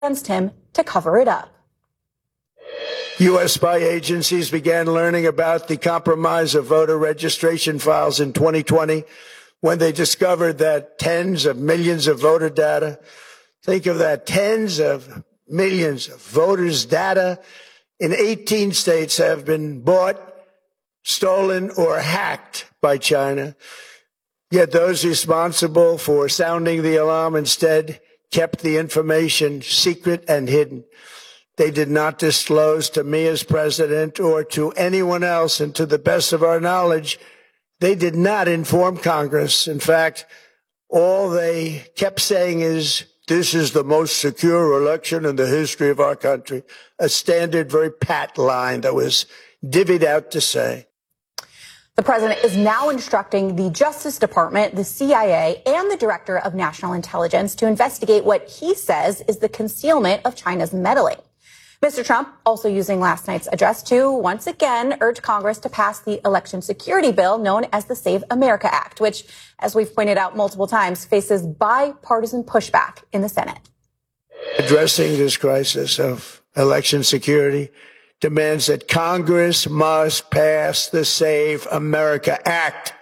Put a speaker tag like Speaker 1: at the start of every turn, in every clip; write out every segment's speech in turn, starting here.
Speaker 1: against him to cover it up.
Speaker 2: U.S. spy agencies began learning about the compromise of voter registration files in 2020 when they discovered that tens of millions of voter data, think of that, tens of millions of voters' data in 18 states have been bought, stolen, or hacked by China. Yet those responsible for sounding the alarm instead kept the information secret and hidden. They did not disclose to me as president or to anyone else, and to the best of our knowledge, they did not inform Congress. In fact, all they kept saying is, this is the most secure election in the history of our country, a standard, very pat line that was divvied out to say.
Speaker 1: The president is now instructing the Justice Department, the CIA, and the Director of National Intelligence to investigate what he says is the concealment of China's meddling. Mr. Trump also using last night's address to once again urge Congress to pass the election security bill known as the Save America Act, which, as we've pointed out multiple times, faces bipartisan pushback in the Senate.
Speaker 2: Addressing this crisis of election security demands that Congress must pass the Save America Act.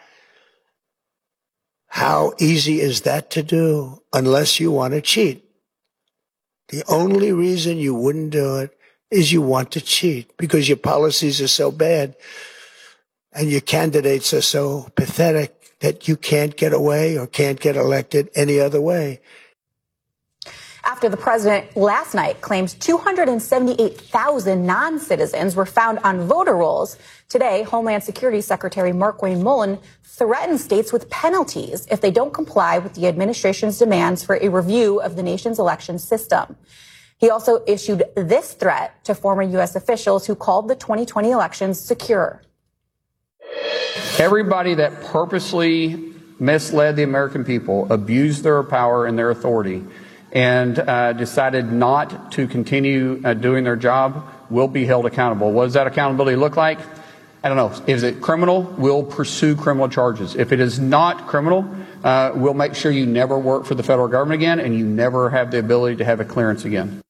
Speaker 2: How easy is that to do unless you want to cheat? The only reason you wouldn't do it is you want to cheat because your policies are so bad and your candidates are so pathetic that you can't get away or can't get elected any other way.
Speaker 1: After the president last night claims 278,000 non-citizens were found on voter rolls, today Homeland Security Secretary Markwayne Mullin threatened states with penalties if they don't comply with the administration's demands for a review of the nation's election system. He also issued this threat to former U.S. officials who called the 2020 elections secure.
Speaker 3: Everybody that purposely misled the American people, abused their power and their authority, and decided not to continue doing their job will be held accountable. What does that accountability look like? I don't know. Is it criminal? We'll pursue criminal charges. If it is not criminal, we'll make sure you never work for the federal government again and you never have the ability to have a clearance again.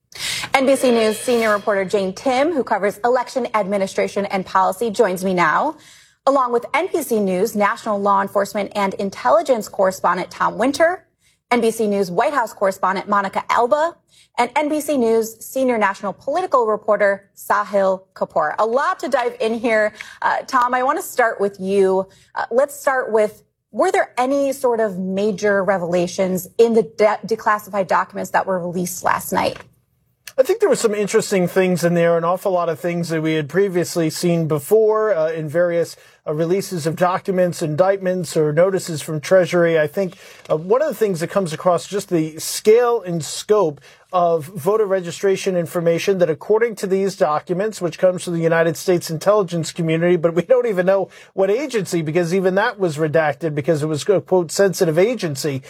Speaker 1: NBC News senior reporter Jane Tim, who covers election administration and policy, joins me now, along with NBC News national law enforcement and intelligence correspondent Tom Winter, NBC News White House correspondent Monica Alba, and NBC News senior national political reporter Sahil Kapoor. A lot to dive in here. Tom, I want to start with you. Let's start with, were there any sort of major revelations in the declassified documents that were released last night?
Speaker 4: I think there were some interesting things in there, an awful lot of things that we had previously seen before in various releases of documents, indictments, or notices from Treasury. I think one of the things that comes across just the scale and scope of voter registration information that, according to these documents, which comes from the United States intelligence community, but we don't even know what agency, because even that was redacted because it was a, quote, sensitive agency.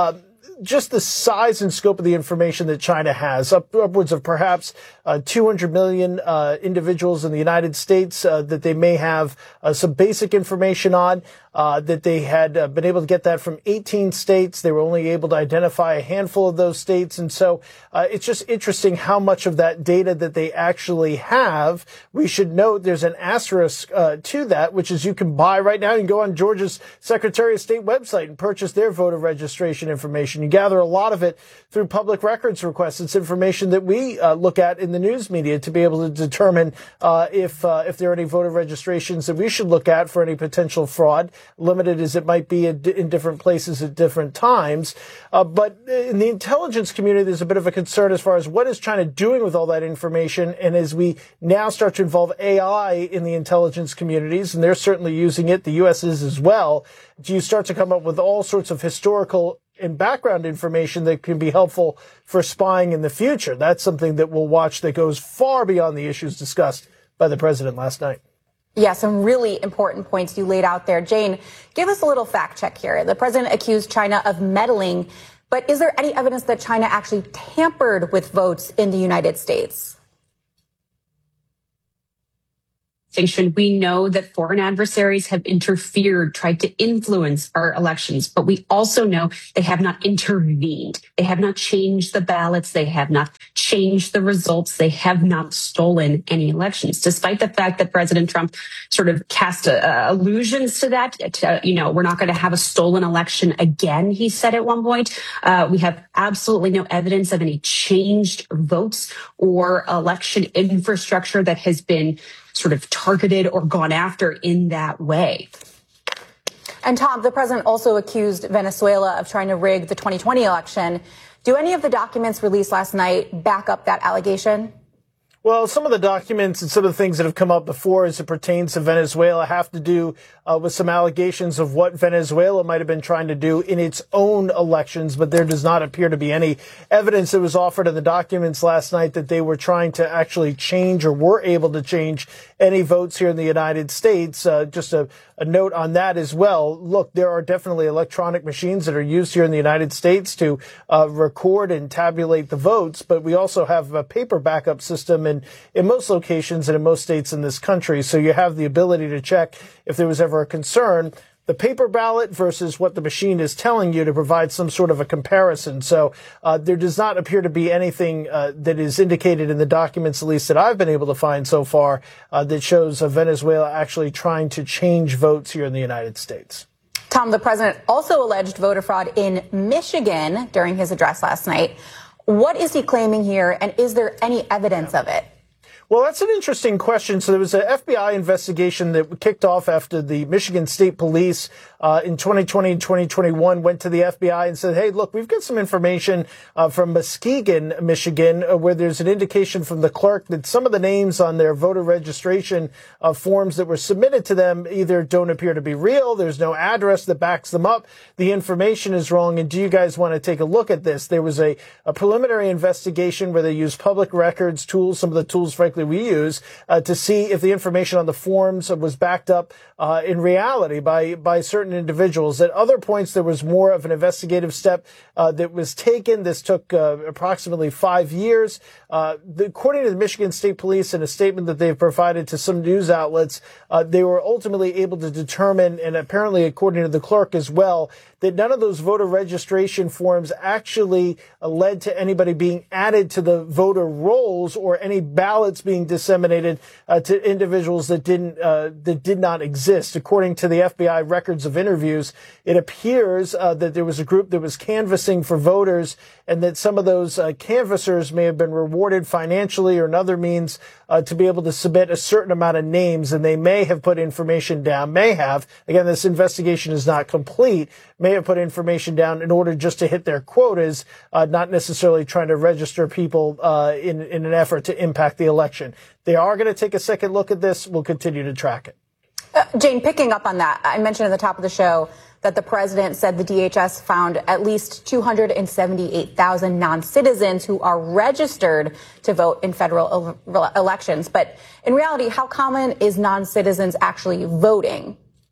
Speaker 4: Just the size and scope of the information that China has, upwards of perhaps 200 million individuals in the United States that they may have some basic information on, that they had been able to get that from 18 states. They were only able to identify a handful of those states. And so it's just interesting how much of that data that they actually have. We should note there's an asterisk to that, which is you can buy right now. You can go on Georgia's Secretary of State website and purchase their voter registration information. You gather a lot of it through public records requests. It's information that we look at in the news media to be able to determine if there are any voter registrations that we should look at for any potential fraud, limited as it might be in different places at different times. But in the intelligence community, there's a bit of a concern as far as what is China doing with all that information. And as we now start to involve AI in the intelligence communities, and they're certainly using it, the U.S. is as well, do you start to come up with all sorts of historical and background information that can be helpful for spying in the future? That's something that we'll watch that goes far beyond the issues discussed by the president last night.
Speaker 1: Yeah, some really important points you laid out there. Jane, give us a little fact check here. The president accused China of meddling, but is there any evidence that China actually tampered with votes in the United States?
Speaker 5: distinction. We know that foreign adversaries have interfered, tried to influence our elections, but we also know they have not intervened. They have not changed the ballots. They have not changed the results. They have not stolen any elections, despite the fact that President Trump sort of cast allusions to that. We're not going to have a stolen election again, he said at one point. We have absolutely no evidence of any changed votes or election infrastructure that has been sort of targeted or gone after in that way.
Speaker 1: And Tom, the president also accused Venezuela of trying to rig the 2020 election. Do any of the documents released last night back up that allegation?
Speaker 4: Well, some of the documents and some of the things that have come up before as it pertains to Venezuela have to do with some allegations of what Venezuela might have been trying to do in its own elections, but there does not appear to be any evidence that was offered in the documents last night that they were trying to actually change or were able to change any votes here in the United States. Just a note on that as well. Look, there are definitely electronic machines that are used here in the United States to record and tabulate the votes, but we also have a paper backup system in most locations and in most states in this country. So you have the ability to check if there was ever a concern, the paper ballot versus what the machine is telling you to provide some sort of a comparison. So there does not appear to be anything that is indicated in the documents, at least that I've been able to find so far, that shows Venezuela actually trying to change votes here in the United States.
Speaker 1: Tom, the president also alleged voter fraud in Michigan during his address last night. What is he claiming here, and is there any evidence of it?
Speaker 4: Well, that's an interesting question. So there was an FBI investigation that kicked off after the Michigan State Police in 2020 and 2021 went to the FBI and said, hey, look, we've got some information from Muskegon, Michigan, where there's an indication from the clerk that some of the names on their voter registration forms that were submitted to them either don't appear to be real, there's no address that backs them up, the information is wrong, and do you guys want to take a look at this? There was a preliminary investigation where they used public records tools, some of the tools, frankly, we use to see if the information on the forms was backed up in reality by certain individuals. At other points, there was more of an investigative step that was taken. This took approximately 5 years. According to the Michigan State Police, in a statement that they've provided to some news outlets, they were ultimately able to determine, and apparently according to the clerk as well, that none of those voter registration forms actually led to anybody being added to the voter rolls or any ballots being disseminated to individuals that did not exist. According to the FBI records of interviews, it appears that there was a group that was canvassing for voters, and that some of those canvassers may have been rewarded financially or in other means to be able to submit a certain amount of names, and they may have put information down, again, this investigation is not complete, may have put information down in order just to hit their quotas, not necessarily trying to register people in an effort to impact the election. They are going to take a second look at this. We'll continue to track it.
Speaker 1: Jane, picking up on that, I mentioned at the top of the show that the president said the DHS found at least 278,000 non-citizens who are registered to vote in federal elections. But in reality, how common is non-citizens actually voting?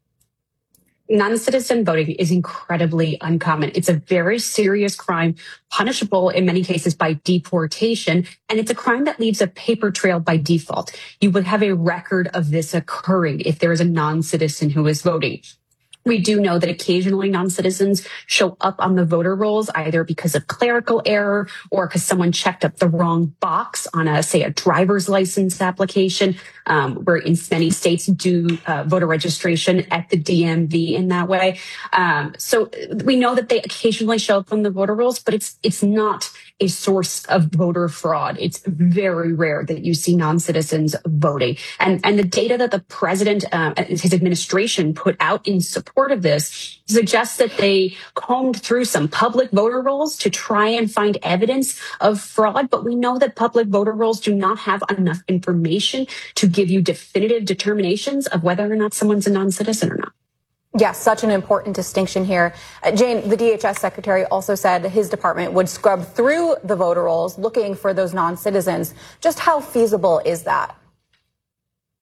Speaker 5: Non-citizen voting is incredibly uncommon. It's a very serious crime, punishable in many cases by deportation, and it's a crime that leaves a paper trail by default. You would have a record of this occurring if there is a non-citizen who is voting. We do know that occasionally non-citizens show up on the voter rolls either because of clerical error or because someone checked up the wrong box on a driver's license application, where in many states do voter registration at the DMV in that way. So we know that they occasionally show up on the voter rolls, but it's not a source of voter fraud. It's very rare that you see non-citizens voting. And the data that the president and his administration put out in support of this suggests that they combed through some public voter rolls to try and find evidence of fraud. But we know that public voter rolls do not have enough information to give you definitive determinations of whether or not someone's a non-citizen or not.
Speaker 1: Yes, such an important distinction here. Jane, the DHS secretary also said his department would scrub through the voter rolls looking for those non-citizens. Just how feasible is that?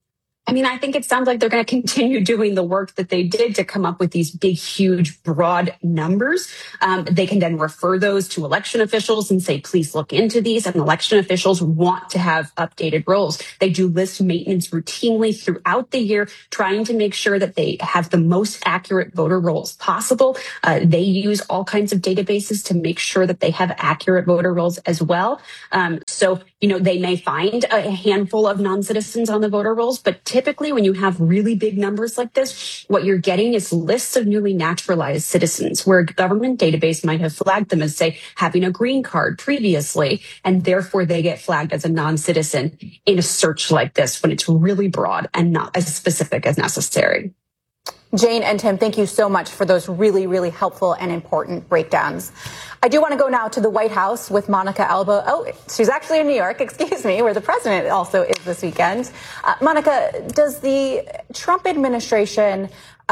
Speaker 5: I mean, I think it sounds like they're going to continue doing the work that they did to come up with these big, huge, broad numbers. They can then refer those to election officials and say, please look into these. And election officials want to have updated rolls. They do list maintenance routinely throughout the year, trying to make sure that they have the most accurate voter rolls possible. They use all kinds of databases to make sure that they have accurate voter rolls as well. So, they may find a handful of non-citizens on the voter rolls, but typically when you have really big numbers like this, what you're getting is lists of newly naturalized citizens where a government database might have flagged them as, say, having a green card previously, and therefore they get flagged as a non-citizen in a search like this when it's really broad and not as specific as necessary.
Speaker 1: Jane and Tim, thank you so much for those really, really helpful and important breakdowns. I do want to go now to the White House with Monica Alba. Oh, she's actually in New York, excuse me, where the president also is this weekend. Monica, does the Trump administration,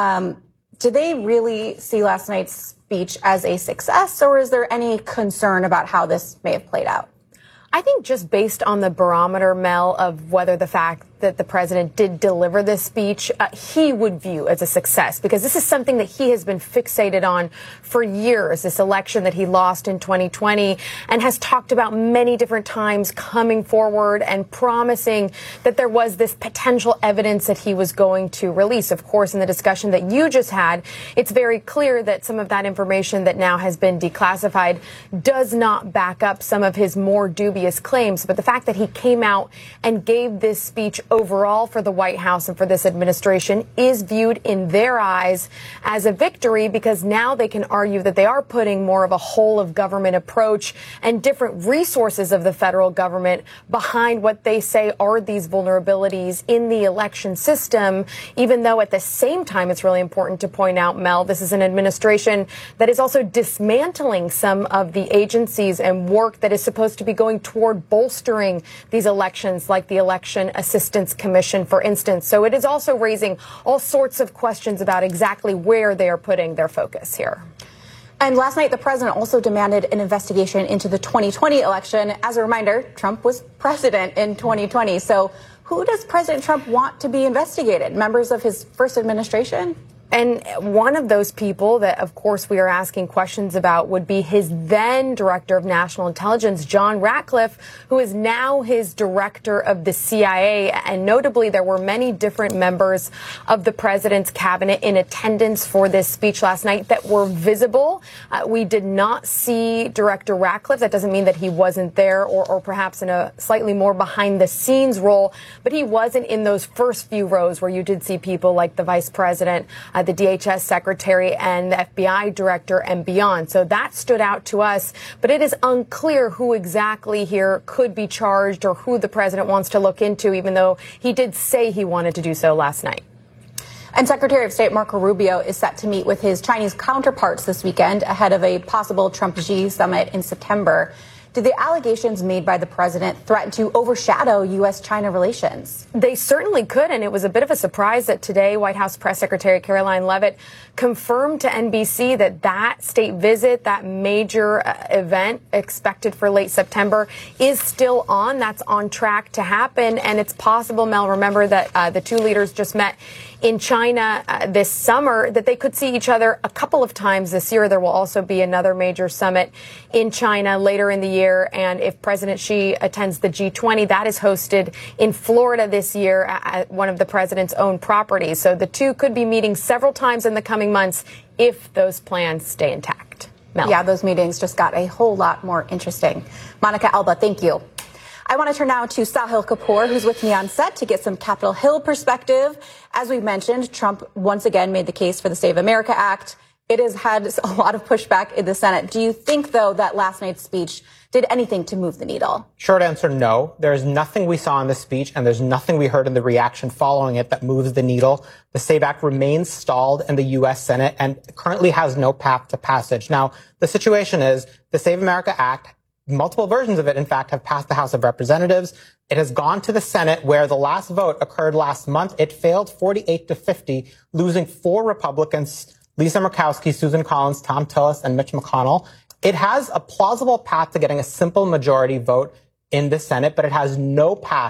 Speaker 1: do they really see last night's speech as a success, or is there any concern about how this may have played out?
Speaker 6: I think just based on the barometer, Mel, of whether the fact that the president did deliver this speech, he would view as a success, because this is something that he has been fixated on for years, this election that he lost in 2020, and has talked about many different times, coming forward and promising that there was this potential evidence that he was going to release. Of course, in the discussion that you just had, it's very clear that some of that information that now has been declassified does not back up some of his more dubious claims. But the fact that he came out and gave this speech overall for the White House and for this administration is viewed in their eyes as a victory, because now they can argue that they are putting more of a whole of government approach and different resources of the federal government behind what they say are these vulnerabilities in the election system, even though at the same time it's really important to point out, Mel, this is an administration that is also dismantling some of the agencies and work that is supposed to be going toward bolstering these elections, like the Election Assistance Commission, for instance. So it is also raising all sorts of questions about exactly where they are putting their focus here.
Speaker 1: And last night, the president also demanded an investigation into the 2020 election. As a reminder, Trump was president in 2020. So who does President Trump want to be investigated? Members of his first administration?
Speaker 6: And one of those people that, of course, we are asking questions about would be his then director of national intelligence, John Ratcliffe, who is now his director of the CIA. And notably, there were many different members of the president's cabinet in attendance for this speech last night that were visible. We did not see Director Ratcliffe. That doesn't mean that he wasn't there, or perhaps in a slightly more behind the scenes role, but he wasn't in those first few rows where you did see people like the vice president, the DHS secretary, and the FBI director, and beyond. So that stood out to us, but it is unclear who exactly here could be charged or who the president wants to look into, even though he did say he wanted to do so last night.
Speaker 1: And Secretary of State Marco Rubio is set to meet with his Chinese counterparts this weekend ahead of a possible Trump-Xi summit in September. Do the allegations made by the president threaten to overshadow U.S.-China relations?
Speaker 6: They certainly could, and it was a bit of a surprise that today White House Press Secretary Caroline Leavitt confirmed to NBC that state visit, that major event expected for late September, is still on. That's on track to happen, and it's possible, Mel, remember that the two leaders just met in China this summer, that they could see each other a couple of times this year. There will also be another major summit in China later in the year. And if President Xi attends the G20, that is hosted in Florida this year at one of the president's own properties. So the two could be meeting several times in the coming months if those plans stay intact. Mel.
Speaker 1: Yeah, those meetings just got a whole lot more interesting. Monica Alba, thank you. I want to turn now to Sahil Kapoor, who's with me on set to get some Capitol Hill perspective. As we mentioned, Trump once again made the case for the Save America Act. It has had a lot of pushback in the Senate. Do you think, though, that last night's speech did anything to move the needle?
Speaker 7: Short answer, no. There's nothing we saw in the speech, and there's nothing we heard in the reaction following it that moves the needle. The SAVE Act remains stalled in the U.S. Senate and currently has no path to passage. Now, the situation is the Save America Act, multiple versions of it, in fact, have passed the House of Representatives. It has gone to the Senate, where the last vote occurred last month. It failed 48-50, losing 4 Republicans, Lisa Murkowski, Susan Collins, Tom Tillis, and Mitch McConnell. It has a plausible path to getting a simple majority vote in the Senate, but it has no path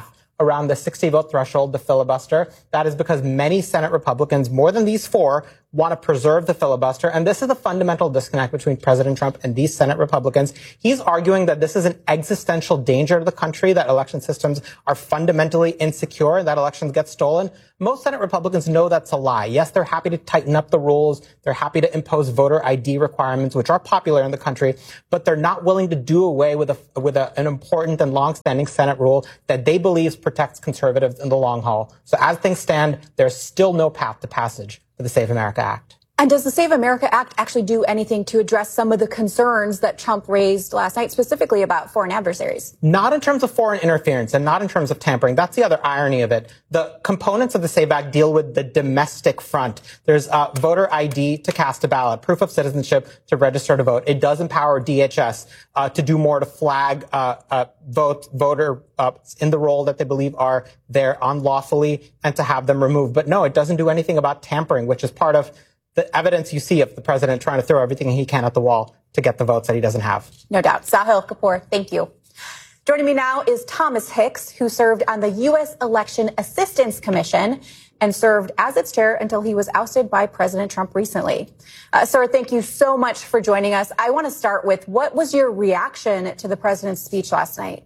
Speaker 7: around the 60 vote threshold, the filibuster. That is because many Senate Republicans, more than these four, want to preserve the filibuster. And this is a fundamental disconnect between President Trump and these Senate Republicans. He's arguing that this is an existential danger to the country, that election systems are fundamentally insecure, and that elections get stolen. Most Senate Republicans know that's a lie. Yes, they're happy to tighten up the rules. They're happy to impose voter ID requirements, which are popular in the country, but they're not willing to do away with an important and longstanding Senate rule that they believe protects conservatives in the long haul. So as things stand, there's still no path to passage for the Save America Act.
Speaker 1: And does the Save America Act actually do anything to address some of the concerns that Trump raised last night, specifically about foreign adversaries?
Speaker 7: Not in terms of foreign interference and not in terms of tampering. That's the other irony of it. The components of the Save Act deal with the domestic front. There's voter ID to cast a ballot, proof of citizenship to register to vote. It does empower DHS to do more to flag voter in the role that they believe are there unlawfully and to have them removed. But no, it doesn't do anything about tampering, which is part of the evidence you see of the president trying to throw everything he can at the wall to get the votes that he doesn't have.
Speaker 1: No doubt. Sahil Kapoor, thank you. Joining me now is Thomas Hicks, who served on the U.S. Election Assistance Commission and served as its chair until he was ousted by President Trump recently. Sir, thank you so much for joining us. I want to start with, what was your reaction to the president's speech last night?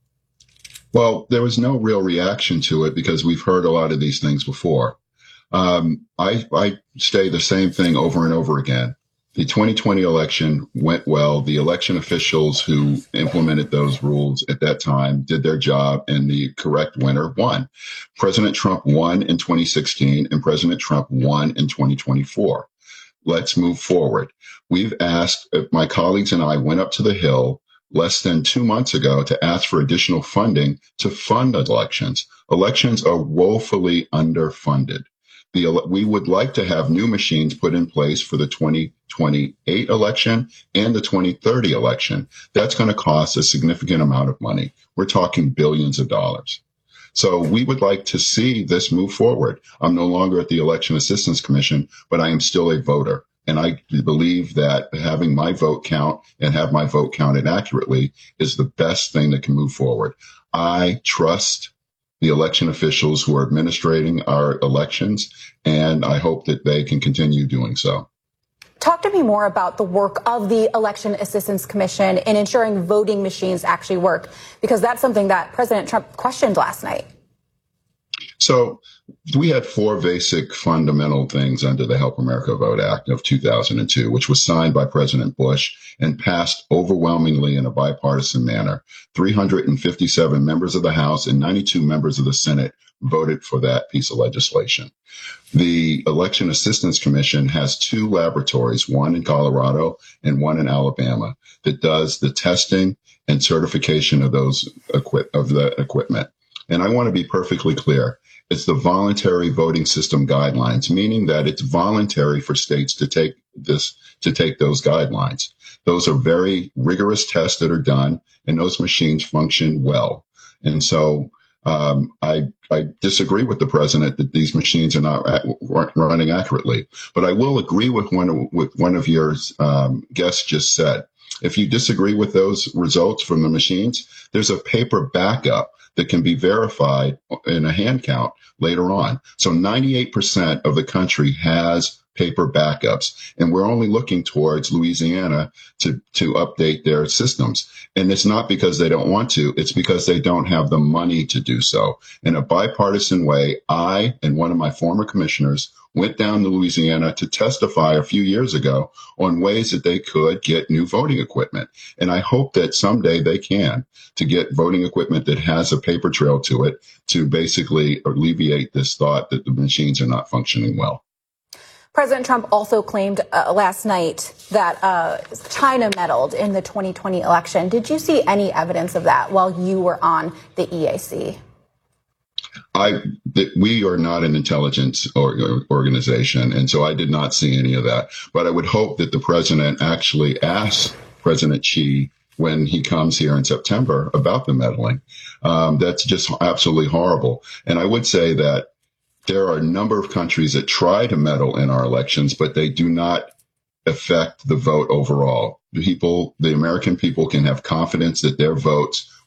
Speaker 8: Well, there was no real reaction to it because we've heard a lot of these things before. I say the same thing over and over again. The 2020 election went well. The election officials who implemented those rules at that time did their job, and the correct winner won. President Trump won in 2016, and President Trump won in 2024. Let's move forward. We've asked, my colleagues and I went up to the Hill less than 2 months ago to ask for additional funding to fund elections. Elections are woefully underfunded. We would like to have new machines put in place for the 2028 election and the 2030 election. That's going to cost a significant amount of money. We're talking billions of dollars. So we would like to see this move forward. I'm no longer at the Election Assistance Commission, but I am still a voter. And I believe that having my vote count and have my vote counted accurately is the best thing that can move forward. I trust the election officials who are administrating our elections, and I hope that they can continue doing so.
Speaker 1: Talk to me more about the work of the Election Assistance Commission in ensuring voting machines actually work, because that's something that President Trump questioned last night.
Speaker 8: So we had four basic fundamental things under the Help America Vote Act of 2002, which was signed by President Bush and passed overwhelmingly in a bipartisan manner. 357 members of the House and 92 members of the Senate voted for that piece of legislation. The Election Assistance Commission has two laboratories, one in Colorado and one in Alabama, that does the testing and certification of the equipment. And I want to be perfectly clear. It's the voluntary voting system guidelines, meaning that it's voluntary for states to take those guidelines. Those are very rigorous tests that are done, and those machines function well. And so I disagree with the president that these machines are not running accurately. But I will agree with one of your guests just said. If you disagree with those results from the machines, there's a paper backup that can be verified in a hand count later on. So 98% of the country has paper backups, and we're only looking towards Louisiana to update their systems. And it's not because they don't want to, it's because they don't have the money to do so. In a bipartisan way, I and one of my former commissioners went down to Louisiana to testify a few years ago on ways that they could get new voting equipment. And I hope that someday they can, to get voting equipment that has a paper trail to it, to basically alleviate this thought that the machines are not functioning well.
Speaker 1: President Trump also claimed last night that China meddled in the 2020 election. Did you see any evidence of that while you were on the EAC?
Speaker 8: We are not an intelligence organization, and so I did not see any of that. But I would hope that the president actually asks President Xi when he comes here in September about the meddling. That's just absolutely horrible. And I would say that there are a number of countries that try to meddle in our elections, but they do not affect the vote overall. The American people can have confidence that their votes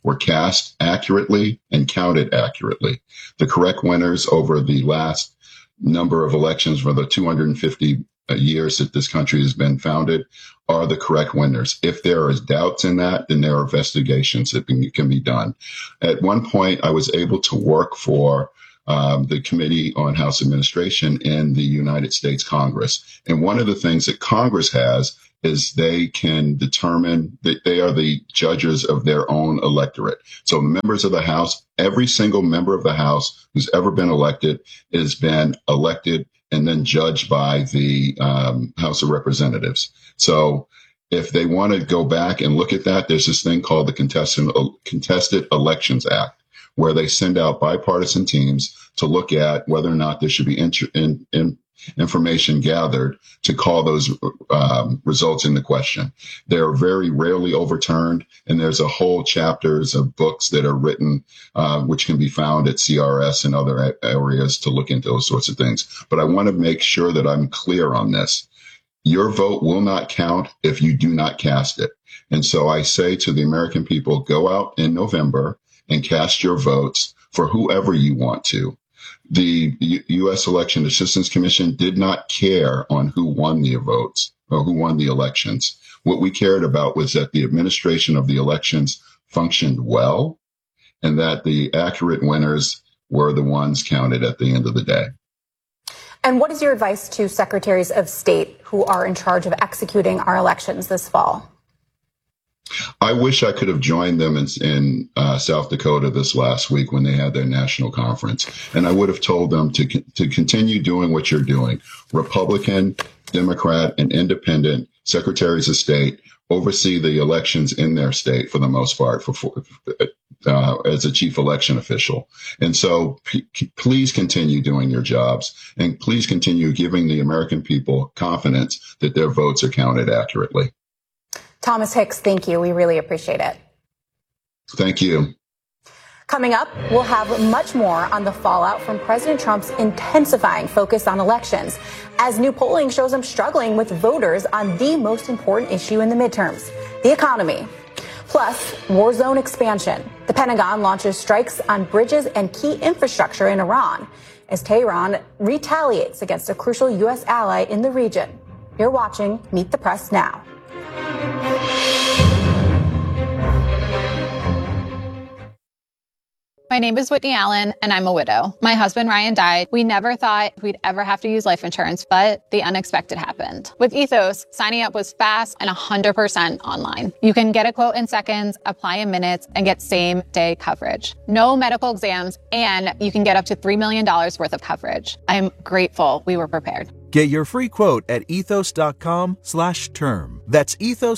Speaker 8: were cast accurately and counted accurately. The correct winners over the last number of elections for the 250 years that this country has been founded are the correct winners. If there is doubts in that, then there are investigations that can be done. At one point, I was able to work for the Committee on House Administration in the United States Congress. And one of the things that Congress has is they can determine that they are the judges of their own electorate. So the members of the House, every single member of the House who's ever been elected has been elected and then judged by the House of Representatives. So if they want to go back and look at that, there's this thing called the Contested Elections Act, where they send out bipartisan teams to look at whether or not there should be information gathered to call those results into question. They're very rarely overturned, and there's a whole chapters of books that are written, which can be found at CRS and other areas to look into those sorts of things. But I want to make sure that I'm clear on this. Your vote will not count if you do not cast it. And so I say to the American people, go out in November and cast your votes for whoever you want to. The U.S. Election Assistance Commission did not care on who won the votes or who won the elections. What we cared about was that the administration of the elections functioned well and that the accurate winners were the ones counted at the end of the day.
Speaker 1: And what is your advice to secretaries of state who are in charge of executing our elections this fall?
Speaker 8: I wish I could have joined them in South Dakota this last week when they had their national conference. And I would have told them to continue doing what you're doing. Republican, Democrat, and independent secretaries of state oversee the elections in their state for the most part as a chief election official. And so please continue doing your jobs, and please continue giving the American people confidence that their votes are counted accurately.
Speaker 1: Thomas Hicks, thank you. We really appreciate it.
Speaker 8: Thank you.
Speaker 1: Coming up, we'll have much more on the fallout from President Trump's intensifying focus on elections, as new polling shows him struggling with voters on the most important issue in the midterms, the economy. Plus, war zone expansion. The Pentagon launches strikes on bridges and key infrastructure in Iran, as Tehran retaliates against a crucial U.S. ally in the region. You're watching Meet the Press Now.
Speaker 9: My name is Whitney Allen, and I'm a widow. My husband, Ryan, died. We never thought we'd ever have to use life insurance, but the unexpected happened. With Ethos, signing up was fast and 100% online. You can get a quote in seconds, apply in minutes, and get same-day coverage. No medical exams, and you can get up to $3 million worth of coverage. I'm grateful we were prepared.
Speaker 10: Get your free quote at ethos.com/term. That's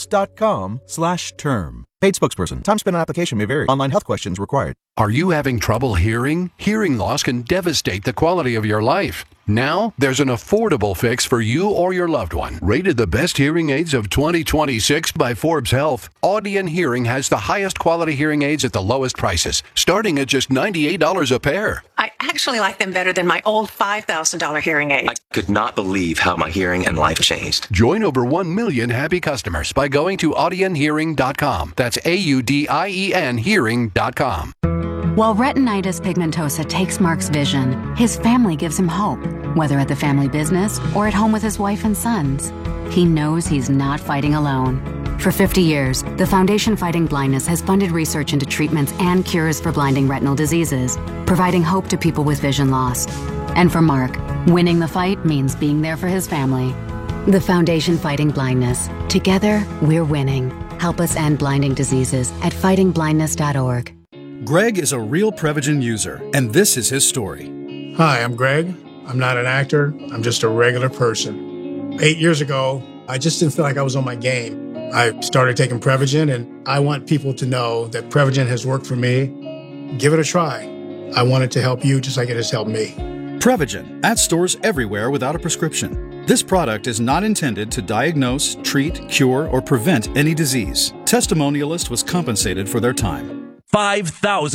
Speaker 10: ethos.com/term. Paid spokesperson. Time spent on application may vary. Online health questions required.
Speaker 11: Are you having trouble hearing? Hearing loss can devastate the quality of your life. Now, there's an affordable fix for you or your loved one. Rated the best hearing aids of 2026 by Forbes Health, Audion Hearing has the highest quality hearing aids at the lowest prices, starting at just $98 a pair.
Speaker 12: I actually like them better than my old $5,000 hearing aid. I could not believe how my hearing and life changed.
Speaker 11: Join over 1 million happy customers by going to audionhearing.com. That's AUDIEN hearing.com.
Speaker 13: While retinitis pigmentosa takes Mark's vision, his family gives him hope, whether at the family business or at home with his wife and sons. He knows he's not fighting alone. For 50 years, the Foundation Fighting Blindness has funded research into treatments and cures for blinding retinal diseases, providing hope to people with vision loss. And for Mark, winning the fight means being there for his family. The Foundation Fighting Blindness. Together, we're winning. Help us end blinding diseases at fightingblindness.org.
Speaker 14: Greg is a real Prevagen user, and this is his story.
Speaker 15: Hi, I'm Greg. I'm not an actor. I'm just a regular person. 8 years ago, I just didn't feel like I was on my game. I started taking Prevagen, and I want people to know that Prevagen has worked for me. Give it a try. I want it to help you just like it has helped me.
Speaker 14: Prevagen, at stores everywhere without a prescription. This product is not intended to diagnose, treat, cure, or prevent any disease. Testimonialist was compensated for their time.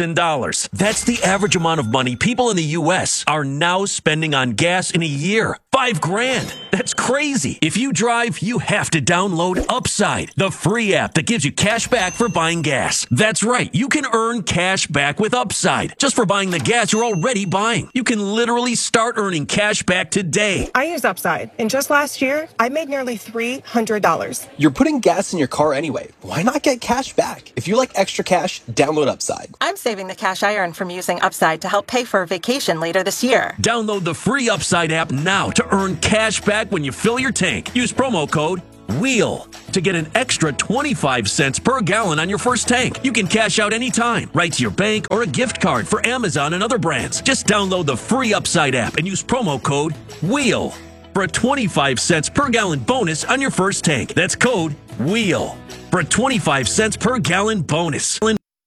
Speaker 16: $5,000. That's the average amount of money people in the U.S. are now spending on gas in a year. $5,000. That's crazy. If you drive, you have to download Upside, the free app that gives you cash back for buying gas. That's right. You can earn cash back with Upside just for buying the gas you're already buying. You can literally start earning cash back today.
Speaker 17: I use Upside, and just last year, I made nearly $300.
Speaker 18: You're putting gas in your car anyway. Why not get cash back? If you like extra cash, download Upside.
Speaker 17: I'm saving the cash I earn from using Upside to help pay for a vacation later this year.
Speaker 16: Download the free Upside app now to earn cash back when you fill your tank. Use promo code WHEEL to get an extra 25 cents per gallon on your first tank. You can cash out anytime, right to your bank or a gift card for Amazon and other brands. Just download the free Upside app and use promo code WHEEL for a 25 cents per gallon bonus on your first tank. That's code WHEEL for a 25 cents per gallon bonus.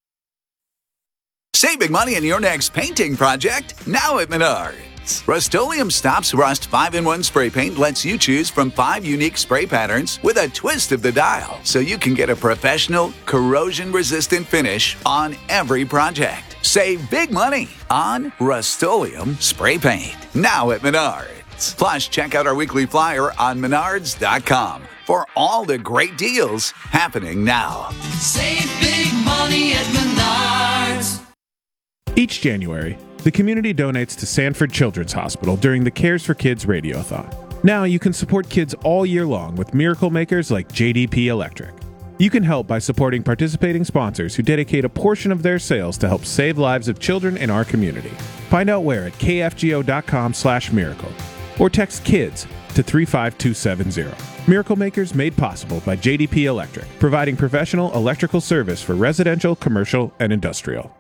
Speaker 19: Save big money on your next painting project now at Menards. Rust-Oleum Stops Rust 5-in-1 spray paint lets you choose from 5 unique spray patterns with a twist of the dial, so you can get a professional, corrosion-resistant finish on every project. Save big money on Rust-Oleum spray paint now at Menards. Plus, check out our weekly flyer on Menards.com for all the great deals happening now.
Speaker 20: Save big money at Menards.
Speaker 21: Each January, the community donates to Sanford Children's Hospital during the Cares for Kids Radiothon. Now you can support kids all year long with miracle makers like JDP Electric. You can help by supporting participating sponsors who dedicate a portion of their sales to help save lives of children in our community. Find out where at kfgo.com/miracle or text KIDS to 35270. Miracle Makers made possible by JDP Electric, providing professional electrical service for residential, commercial, and industrial.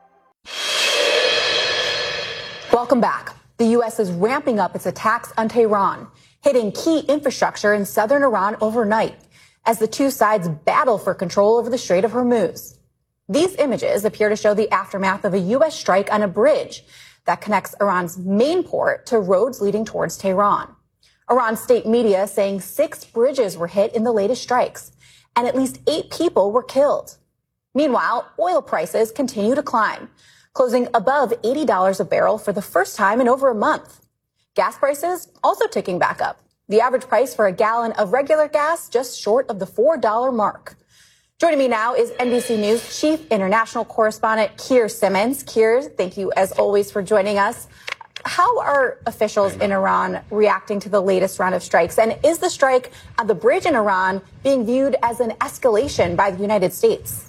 Speaker 1: Welcome back. The U.S. is ramping up its attacks on Tehran, hitting key infrastructure in southern Iran overnight as the two sides battle for control over the Strait of Hormuz. These images appear to show the aftermath of a U.S. strike on a bridge that connects Iran's main port to roads leading towards Tehran. Iran state media saying 6 bridges were hit in the latest strikes, and at least 8 people were killed. Meanwhile, oil prices continue to climb, closing above $80 a barrel for the first time in over a month. Gas prices also ticking back up. The average price for a gallon of regular gas just short of the $4 mark. Joining me now is NBC News Chief International Correspondent Keir Simmons. Keir, thank you as always for joining us. How are officials in Iran reacting to the latest round of strikes? And is the strike on the bridge in Iran being viewed as an escalation by the United States?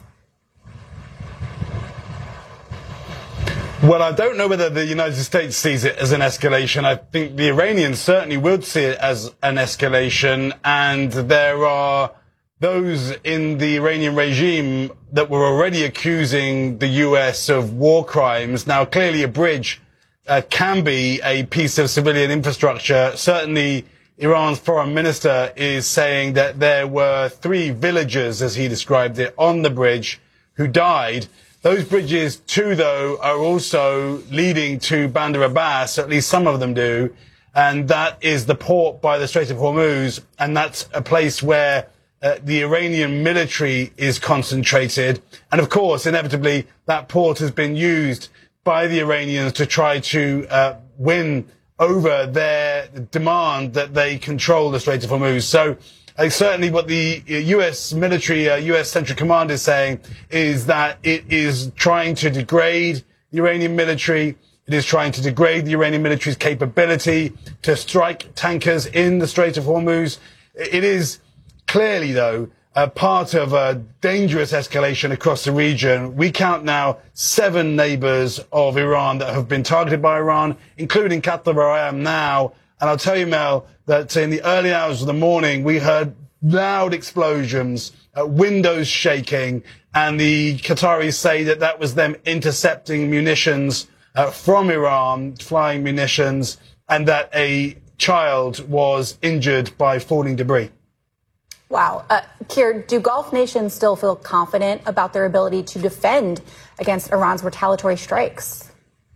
Speaker 22: Well, I don't know whether the United States sees it as an escalation. I think the Iranians certainly would see it as an escalation. And there are those in the Iranian regime that were already accusing the U.S. of war crimes. Now, clearly a bridge can be a piece of civilian infrastructure. Certainly, Iran's foreign minister is saying that there were 3 villagers, as he described it, on the bridge who died. Those bridges, too, though, are also leading to Bandar Abbas, at least some of them do, and that is the port by the Strait of Hormuz, and that's a place where the Iranian military is concentrated. And, of course, inevitably, that port has been used by the Iranians to try to win over their demand that they control the Strait of Hormuz. So certainly what the U.S. military, U.S. Central Command is saying is that it is trying to degrade the Iranian military. It is trying to degrade the Iranian military's capability to strike tankers in the Strait of Hormuz. It is clearly, though, a part of a dangerous escalation across the region. We count now 7 neighbors of Iran that have been targeted by Iran, including Qatar, where I am now. And I'll tell you, Mel, that in the early hours of the morning, we heard loud explosions, windows shaking, and the Qataris say that that was them intercepting munitions from Iran, flying munitions, and that a child was injured by falling debris.
Speaker 1: Wow. Keir, do Gulf nations still feel confident about their ability to defend against Iran's retaliatory strikes?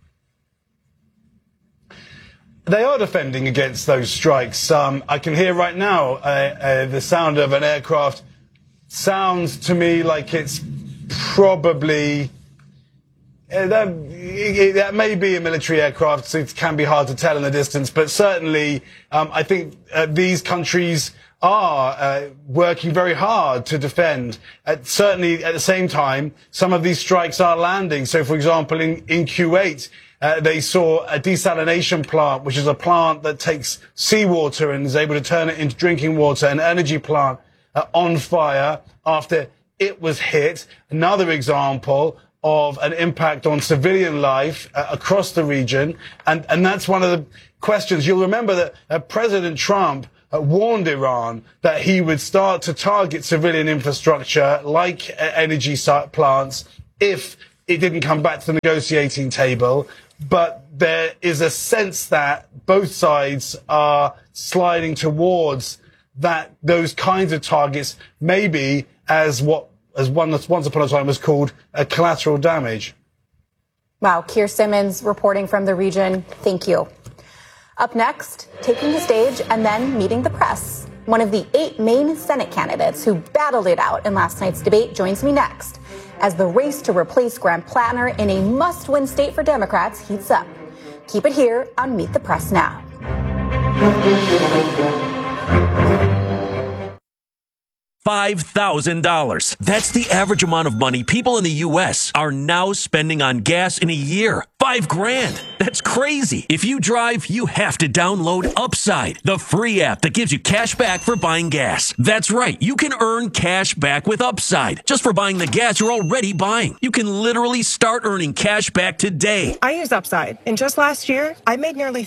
Speaker 22: They are defending against those strikes. I can hear right now the sound of an aircraft. Sounds to me like it's probably that may be a military aircraft, so it can be hard to tell in the distance. But certainly, I think these countries are working very hard to defend. Certainly, at the same time, some of these strikes are landing. So, for example, in Kuwait, they saw a desalination plant, which is a plant that takes seawater and is able to turn it into drinking water, an energy plant on fire after it was hit. Another example of an impact on civilian life across the region. And that's one of the questions. You'll remember that President Trump warned Iran that he would start to target civilian infrastructure like energy plants if it didn't come back to the negotiating table. But there is a sense that both sides are sliding towards those kinds of targets, maybe as once upon a time was called collateral damage.
Speaker 1: Wow, Keir Simmons reporting from the region. Thank you. Up next, taking the stage and then meeting the press. One of the 8 main Senate candidates who battled it out in last night's debate joins me next as the race to replace Graham Plattner in a must-win state for Democrats heats up. Keep it here on Meet the Press Now.
Speaker 16: $5,000. That's the average amount of money people in the U.S. are now spending on gas in a year. $5,000. That's crazy. If you drive, you have to download Upside, the free app that gives you cash back for buying gas. That's right. You can earn cash back with Upside just for buying the gas you're already buying. You can literally start earning cash back today.
Speaker 2: I use Upside, and just last year, I made nearly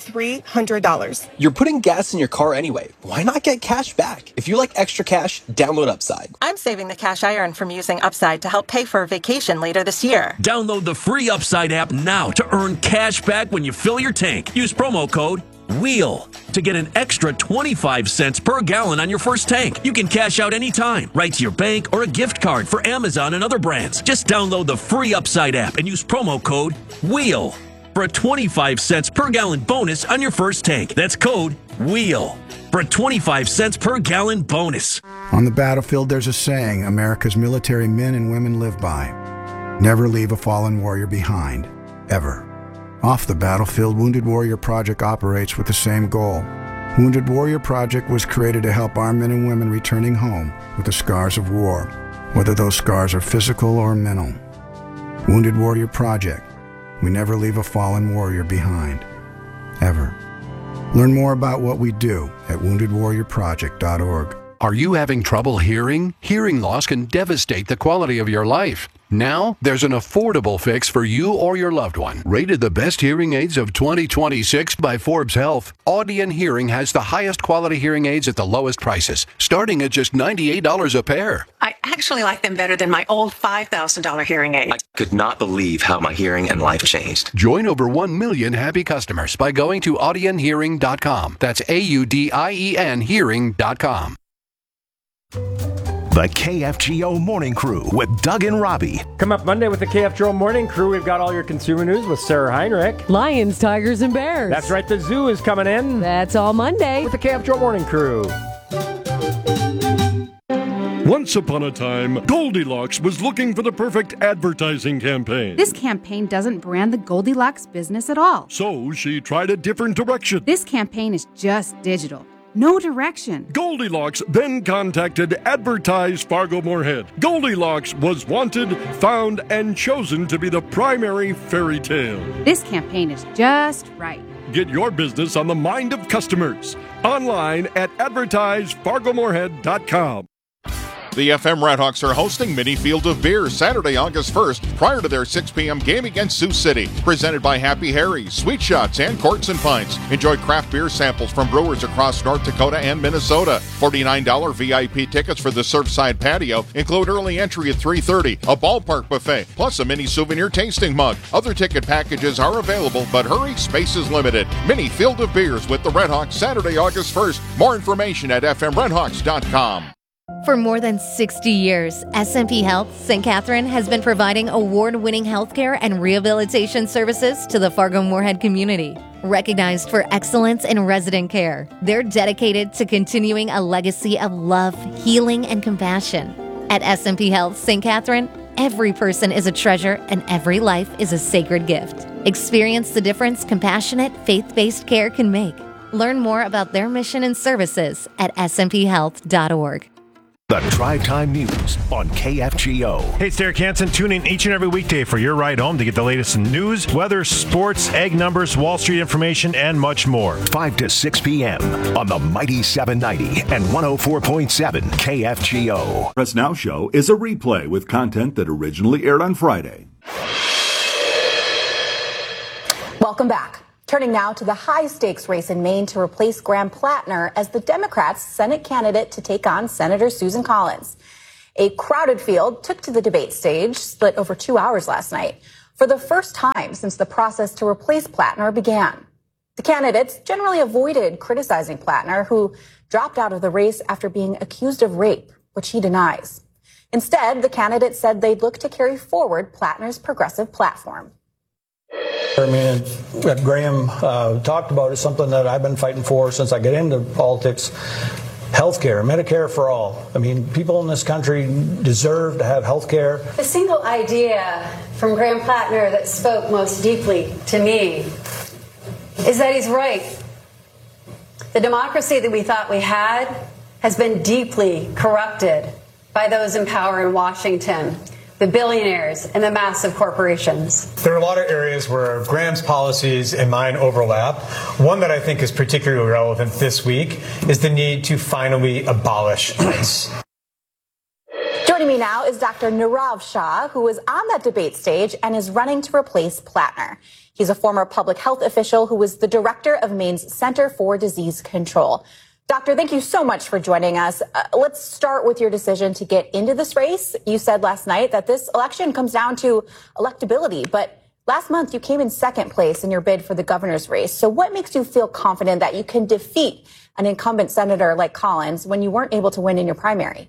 Speaker 2: $300.
Speaker 18: You're putting gas in your car anyway. Why not get cash back? If you like extra cash, download Upside.
Speaker 17: I'm saving the cash I earn from using Upside to help pay for a vacation later this year.
Speaker 16: Download the free Upside app now to earn cash back when you fill your tank. Use promo code WHEEL to get an extra 25 cents per gallon on your first tank. You can cash out anytime, right to your bank or a gift card for Amazon and other brands. Just download the free Upside app and use promo code WHEEL for a 25 cents per gallon bonus on your first tank. That's code WHEEL for a 25 cents per gallon bonus.
Speaker 3: On the battlefield, there's a saying America's military men and women live by. Never leave a fallen warrior behind, ever. Off the battlefield, Wounded Warrior Project operates with the same goal. Wounded Warrior Project was created to help our men and women returning home with the scars of war, whether those scars are physical or mental. Wounded Warrior Project. We never leave a fallen warrior behind, ever. Learn more about what we do at woundedwarriorproject.org.
Speaker 11: Are you having trouble hearing? Hearing loss can devastate the quality of your life. Now, there's an affordable fix for you or your loved one. Rated the best hearing aids of 2026 by Forbes Health, Audion Hearing has the highest quality hearing aids at the lowest prices, starting at just $98 a pair.
Speaker 12: I actually like them better than my old $5,000 hearing aid. I could not believe how my hearing and life changed.
Speaker 11: Join over 1 million happy customers by going to audionhearing.com. That's AUDIEN hearing.com.
Speaker 23: The KFGO Morning Crew with Doug and Robbie.
Speaker 24: Come up Monday with the KFGO Morning Crew. We've got all your consumer news with Sarah Heinrich.
Speaker 25: Lions, tigers, and bears.
Speaker 24: That's right, the zoo is coming in.
Speaker 25: That's all Monday.
Speaker 24: With the KFGO Morning Crew.
Speaker 26: Once upon a time, Goldilocks was looking for the perfect advertising campaign.
Speaker 27: This campaign doesn't brand the Goldilocks business at all.
Speaker 26: So she tried a different direction.
Speaker 27: This campaign is just digital. No direction.
Speaker 26: Goldilocks then contacted Advertise Fargo Moorhead. Goldilocks was wanted, found, and chosen to be the primary fairy tale.
Speaker 27: This campaign is just right.
Speaker 26: Get your business on the mind of customers. Online at advertisefargomoorhead.com.
Speaker 28: The FM Redhawks are hosting Mini Field of Beer Saturday, August 1st, prior to their 6 p.m. game against Sioux City. Presented by Happy Harry's, Sweet Shots, and Courts and Pints. Enjoy craft beer samples from brewers across North Dakota and Minnesota. $49 VIP tickets for the Surfside Patio include early entry at 3:30, a ballpark buffet, plus a mini souvenir tasting mug. Other ticket packages are available, but hurry, space is limited. Mini Field of Beers with the Redhawks Saturday, August 1st. More information at fmredhawks.com.
Speaker 29: For more than 60 years, SMP Health St. Catherine has been providing award-winning healthcare and rehabilitation services to the Fargo-Moorhead community. Recognized for excellence in resident care, they're dedicated to continuing a legacy of love, healing, and compassion. At SMP Health St. Catherine, Every person is a treasure and every life is a sacred gift. Experience the difference compassionate, faith-based care can make. Learn more about their mission and services at smphealth.org.
Speaker 23: The Drive Time News on KFGO.
Speaker 4: Hey, it's Derek Hansen. Tune in each and every weekday for your ride home to get the latest in news, weather, sports, egg numbers, Wall Street information, and much more.
Speaker 23: 5 to 6 p.m. on the Mighty 790 and 104.7 KFGO.
Speaker 5: Press Now Show is a replay with content that originally aired on Friday.
Speaker 1: Welcome back. Turning now to the high-stakes race in Maine to replace Graham Plattner as the Democrats' Senate candidate to take on Senator Susan Collins. A crowded field took to the debate stage, split over 2 hours last night, for the first time since the process to replace Plattner began. The candidates generally avoided criticizing Plattner, who dropped out of the race after being accused of rape, which he denies. Instead, the candidates said they'd look to carry forward Plattner's progressive platform.
Speaker 6: I mean, what Graham talked about is something that I've been fighting for since I got into politics. Healthcare, Medicare for all. I mean, people in this country deserve to have healthcare.
Speaker 7: The single idea from Graham Plattner that spoke most deeply to me is that he's right. The democracy that we thought we had has been deeply corrupted by those in power in Washington, the billionaires and the massive corporations.
Speaker 8: There are a lot of areas where Graham's policies and mine overlap. One that I think is particularly relevant this week is the need to finally abolish ICE.
Speaker 1: Joining me now is Dr. Nirav Shah, who was on that debate stage and is running to replace Plattner. He's a former public health official who was the director of Maine's Center for Disease Control. Doctor, thank you so much for joining us. Let's start with your decision to get into this race. You said last night that this election comes down to electability, but last month you came in second place in your bid for the governor's race. So what makes you feel confident that you can defeat an incumbent senator like Collins when you weren't able to win in your primary?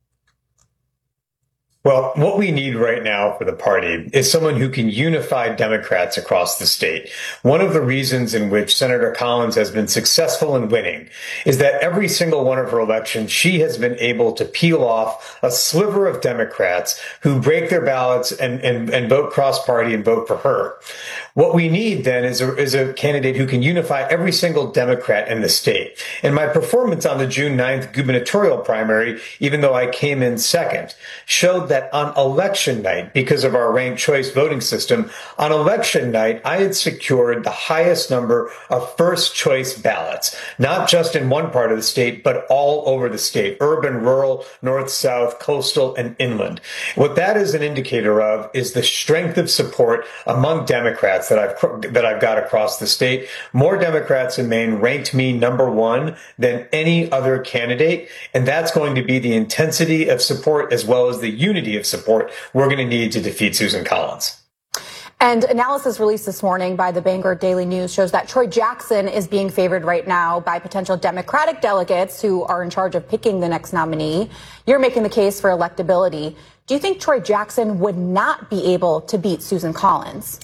Speaker 8: Well, what we need right now for the party is someone who can unify Democrats across the state. One of the reasons in which Senator Collins has been successful in winning is that every single one of her elections, she has been able to peel off a sliver of Democrats who break their ballots and vote cross-party and vote for her. What we need then is a candidate who can unify every single Democrat in the state. And my performance on the June 9th gubernatorial primary, even though I came in second, showed that on election night, because of our ranked choice voting system, on election night, I had secured the highest number of first choice ballots, not just in one part of the state, but all over the state, urban, rural, north, south, coastal, and inland. What that is an indicator of is the strength of support among Democrats that I've got across the state. More Democrats in Maine ranked me number one than any other candidate, and that's going to be the intensity of support as well as the unity of support we're going to need to defeat Susan Collins.
Speaker 1: And analysis released this morning by the Bangor Daily News shows that Troy Jackson is being favored right now by potential Democratic delegates who are in charge of picking the next nominee. You're making the case for electability. Do you think Troy Jackson would not be able to beat Susan Collins?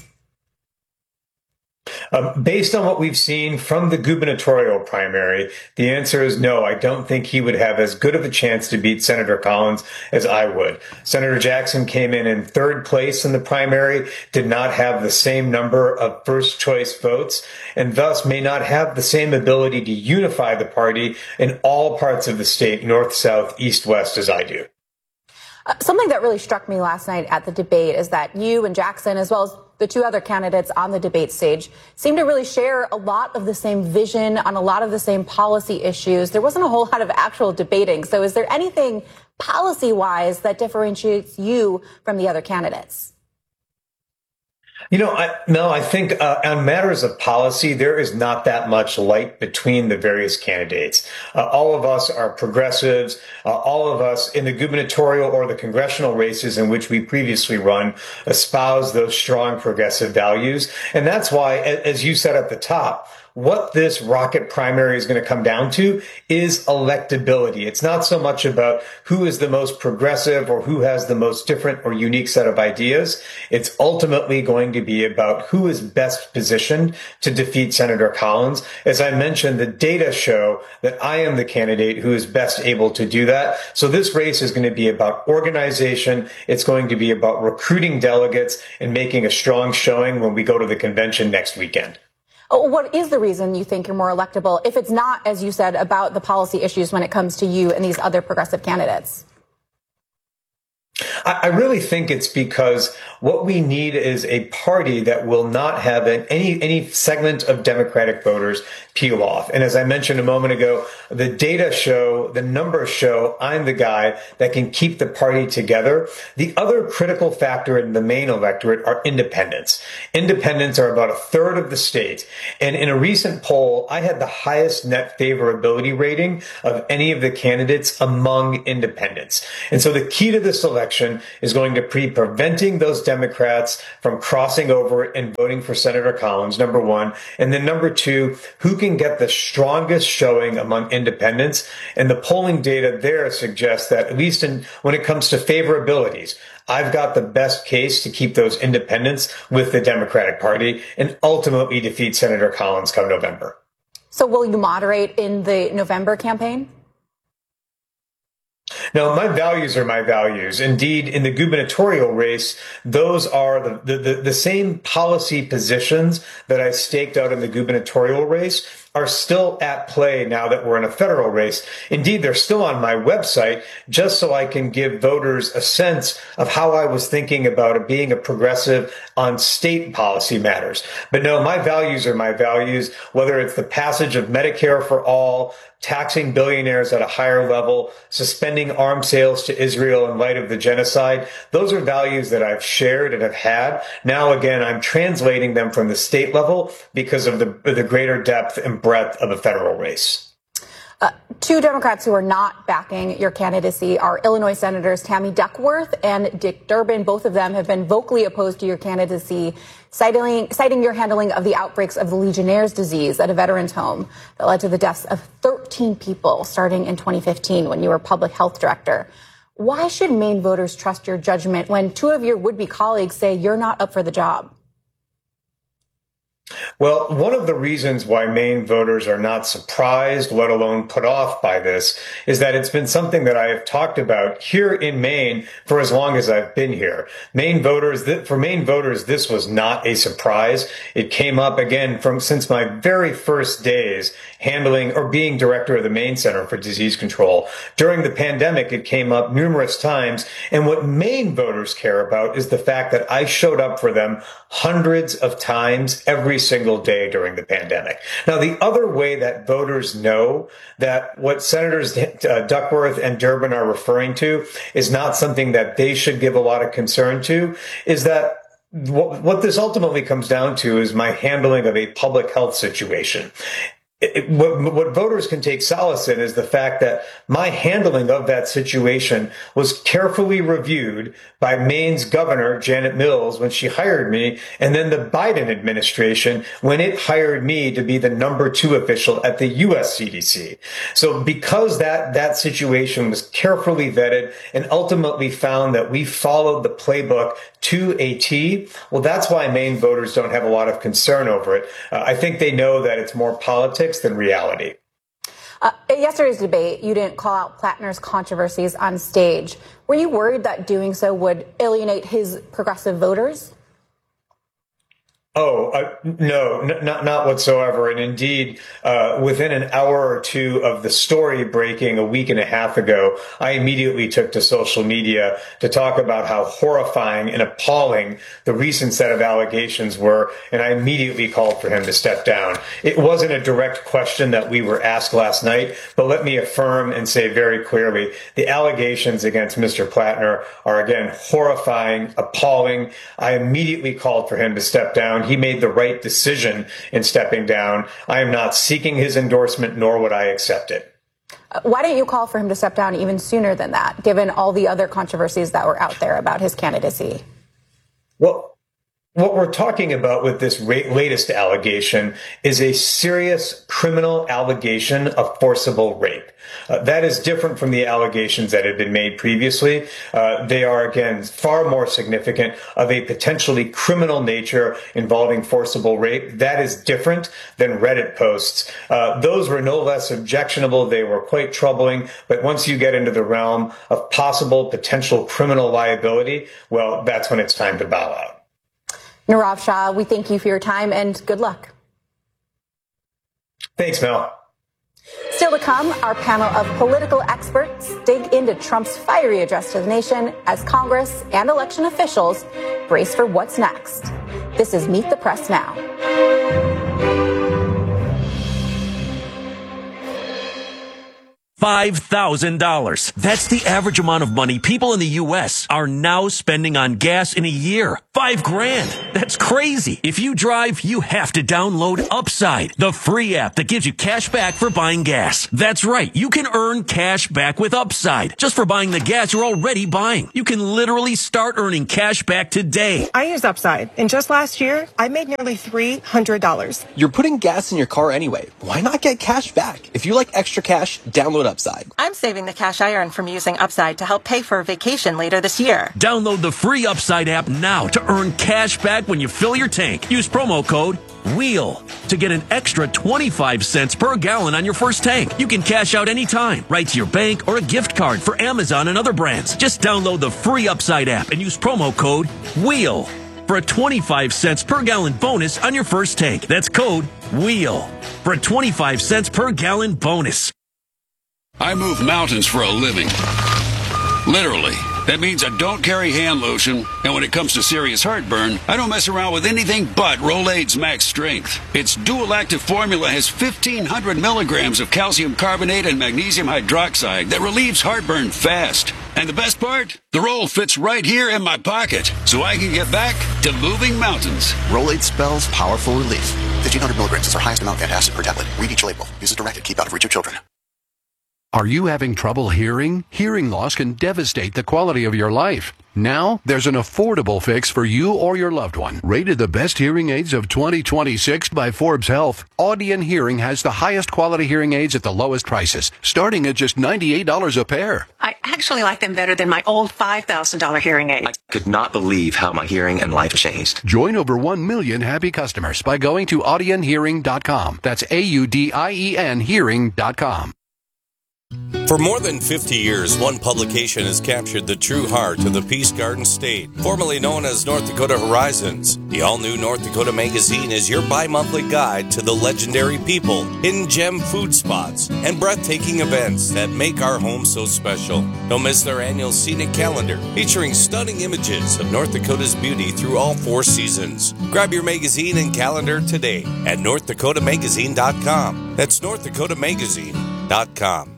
Speaker 8: Based on what we've seen from the gubernatorial primary, the answer is no. I don't think he would have as good of a chance to beat Senator Collins as I would. Senator Jackson came in third place in the primary, did not have the same number of first choice votes, and thus may not have the same ability to unify the party in all parts of the state, north, south, east, west, as I do.
Speaker 1: Something that really struck me last night at the debate is that you and Jackson, as well as the two other candidates on the debate stage, seem to really share a lot of the same vision on a lot of the same policy issues. There wasn't a whole lot of actual debating. So is there anything policy-wise that differentiates you from the other candidates?
Speaker 8: You know, I think on matters of policy, there is not that much light between the various candidates. All of us are progressives. All of us in the gubernatorial or the congressional races in which we previously run espouse those strong progressive values. And that's why, as you said at the top, what this rocket primary is going to come down to is electability. It's not so much about who is the most progressive or who has the most different or unique set of ideas. It's ultimately going to be about who is best positioned to defeat Senator Collins. As I mentioned, the data show that I am the candidate who is best able to do that. So this race is going to be about organization. It's going to be about recruiting delegates and making a strong showing when we go to the convention next weekend.
Speaker 1: What is the reason you think you're more electable if it's not, as you said, about the policy issues when it comes to you and these other progressive candidates?
Speaker 8: I really think it's because what we need is a party that will not have any segment of Democratic voters peel off. And as I mentioned a moment ago, the data show, the numbers show I'm the guy that can keep the party together. The other critical factor in the Maine electorate are independents. Independents are about a third of the state. And in a recent poll, I had the highest net favorability rating of any of the candidates among independents. And so the key to this election is going to be preventing those Democrats from crossing over and voting for Senator Collins, number one. And then number two, who can get the strongest showing among independents? And the polling data there suggests that, at least when it comes to favorabilities, I've got the best case to keep those independents with the Democratic Party and ultimately defeat Senator Collins come November.
Speaker 1: So will you moderate in the November campaign?
Speaker 8: No, my values are my values. Indeed, in the gubernatorial race, those are the same policy positions that I staked out in the gubernatorial race are still at play now that we're in a federal race. Indeed, they're still on my website just so I can give voters a sense of how I was thinking about it being a progressive on state policy matters. But no, my values are my values, whether it's the passage of Medicare for all, taxing billionaires at a higher level, suspending arms sales to Israel in light of the genocide. Those are values that I've shared and have had. Now, again, I'm translating them from the state level because of the greater depth and breadth of a federal race.
Speaker 1: Two Democrats who are not backing your candidacy are Illinois Senators Tammy Duckworth and Dick Durbin. Both of them have been vocally opposed to your candidacy, citing your handling of the outbreaks of the Legionnaire's disease at a veterans home that led to the deaths of 13 people starting in 2015 when you were public health director. Why should Maine voters trust your judgment when two of your would-be colleagues say you're not up for the job?
Speaker 8: Well, one of the reasons why Maine voters are not surprised, let alone put off by this, is that it's been something that I have talked about here in Maine for as long as I've been here. For Maine voters, this was not a surprise. It came up again since my very first days handling or being director of the Maine Center for Disease Control. During the pandemic, it came up numerous times. And what Maine voters care about is the fact that I showed up for them hundreds of times every single day during the pandemic. Now, the other way that voters know that what Senators Duckworth and Durbin are referring to is not something that they should give a lot of concern to is that what this ultimately comes down to is my handling of a public health situation. What voters can take solace in is the fact that my handling of that situation was carefully reviewed by Maine's governor, Janet Mills, when she hired me, and then the Biden administration when it hired me to be the number 2 official at the U.S. CDC. So because that situation was carefully vetted and ultimately found that we followed the playbook to a T, well, that's why Maine voters don't have a lot of concern over it. I think they know that it's more politics than reality.
Speaker 1: At yesterday's debate, you didn't call out Plattner's controversies on stage. Were you worried that doing so would alienate his progressive voters?
Speaker 8: No, not whatsoever. And indeed, within an hour or two of the story breaking a week and a half ago, I immediately took to social media to talk about how horrifying and appalling the recent set of allegations were. And I immediately called for him to step down. It wasn't a direct question that we were asked last night, but let me affirm and say very clearly, the allegations against Mr. Plattner are, again, horrifying, appalling. I immediately called for him to step down. He made the right decision in stepping down. I am not seeking his endorsement, nor would I accept it.
Speaker 1: Why didn't you call for him to step down even sooner than that, given all the other controversies that were out there about his candidacy?
Speaker 8: Well, What we're talking about with this latest allegation is a serious criminal allegation of forcible rape. That is different from the allegations that had been made previously. They are, again, far more significant, of a potentially criminal nature involving forcible rape. That is different than Reddit posts. Those were no less objectionable. They were quite troubling. But once you get into the realm of possible potential criminal liability, well, that's when it's time to bow out.
Speaker 1: Nirav Shah, we thank you for your time and good luck.
Speaker 8: Thanks, Mel.
Speaker 1: Still to come, our panel of political experts dig into Trump's fiery address to the nation as Congress and election officials brace for what's next. This is Meet the Press Now.
Speaker 16: $5,000. That's the average amount of money people in the U.S. are now spending on gas in a year. $5,000. That's crazy. If you drive, you have to download Upside, the free app that gives you cash back for buying gas. That's right. You can earn cash back with Upside just for buying the gas you're already buying. You can literally start earning cash back today.
Speaker 2: I use Upside, and just last year, I made nearly $300.
Speaker 18: You're putting gas in your car anyway. Why not get cash back? If you like extra cash, download Upside.
Speaker 17: I'm saving the cash I earn from using Upside to help pay for a vacation later this year.
Speaker 16: Download the free Upside app now to earn cash back when you fill your tank. Use promo code WHEEL to get an extra 25 cents per gallon on your first tank. You can cash out anytime, right to your bank or a gift card for Amazon and other brands. Just download the free Upside app and use promo code WHEEL for a 25 cents per gallon bonus on your first tank. That's code WHEEL for a 25 cents per gallon bonus.
Speaker 9: I move mountains for a living. Literally. That means I don't carry hand lotion, and when it comes to serious heartburn, I don't mess around with anything but Rolaids Max Strength. Its dual-active formula has 1,500 milligrams of calcium carbonate and magnesium hydroxide that relieves heartburn fast. And the best part? The roll fits right here in my pocket, so I can get back to moving mountains.
Speaker 10: Rolaids spells powerful relief. 1,500 milligrams is our highest amount of antacid per tablet. Read each label. Use as directed. Keep out of reach of children.
Speaker 11: Are you having trouble hearing? Hearing loss can devastate the quality of your life. Now, there's an affordable fix for you or your loved one. Rated the best hearing aids of 2026 by Forbes Health, Audion Hearing has the highest quality hearing aids at the lowest prices, starting at just $98 a pair.
Speaker 12: I actually like them better than my old $5,000 hearing aid.
Speaker 13: I could not believe how my hearing and life changed.
Speaker 11: Join over 1 million happy customers by going to audionhearing.com. That's AUDIEN hearing.com.
Speaker 14: For more than 50 years, one publication has captured the true heart of the Peace Garden State, formerly known as North Dakota Horizons. The all-new North Dakota Magazine is your bi-monthly guide to the legendary people, hidden gem food spots, and breathtaking events that make our home so special. Don't miss their annual scenic calendar, featuring stunning images of North Dakota's beauty through all 4 seasons. Grab your magazine and calendar today at NorthDakotaMagazine.com. That's NorthDakotaMagazine.com.